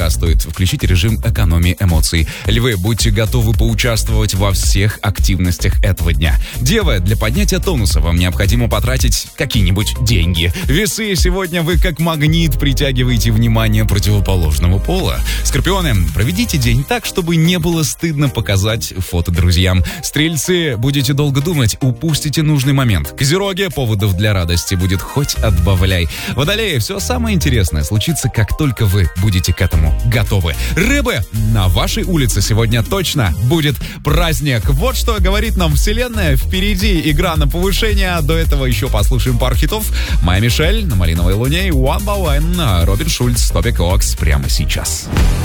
всегда стоит включить режим экономии эмоций. Львы, будьте готовы поучаствовать во всех активностях этого дня. Девы, для поднятия тонуса вам необходимо потратить какие-нибудь деньги. Весы, сегодня вы как магнит притягиваете внимание противоположного пола. Скорпионы, проведите день так, чтобы не было стыдно показать фото друзьям. Стрельцы, будете долго думать, упустите нужный момент. Козероги, поводов для радости будет хоть отбавляй. Водолеи, все самое интересное случится, как только вы будете к этому готовы. Рыбы, на вашей улице сегодня точно будет праздник. Вот что говорит нам Вселенная. Впереди игра на повышение. До этого еще послушаем пару хитов. Майя Мишель на Малиновой луне и One by One. Робин Шульц, Топик Окс прямо сейчас.